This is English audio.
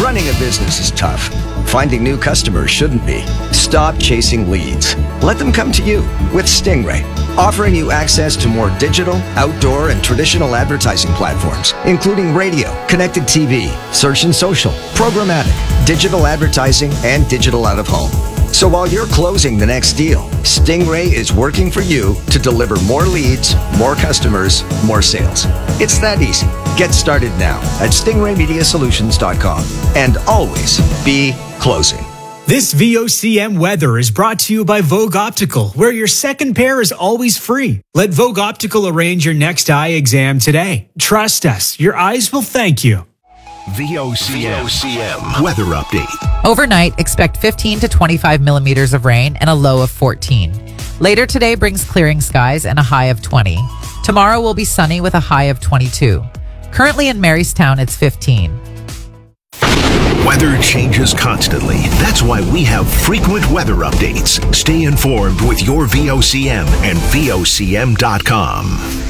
Running a business is tough. Finding new customers shouldn't be. Stop chasing leads. Let them come to you with Stingray, offering you access to more digital, outdoor, and traditional advertising platforms, including radio, connected TV, search and social, programmatic, digital advertising, and digital out of home. So while you're closing the next deal, Stingray is working for you to deliver more leads, more customers, more sales. It's that easy. Get started now at stingraymediasolutions.com and always be closing. This VOCM weather is brought to you by Vogue Optical, where your second pair is always free. Let Vogue Optical arrange your next eye exam today. Trust us, your eyes will thank you. VOCM weather update. Overnight, expect 15 to 25 millimeters of rain and a low of 14. Later today brings clearing skies and a high of 20. Tomorrow will be sunny with a high of 22. Currently in Marystown, it's 15. Weather changes constantly. That's why we have frequent weather updates. Stay informed with your VOCM and VOCM.com.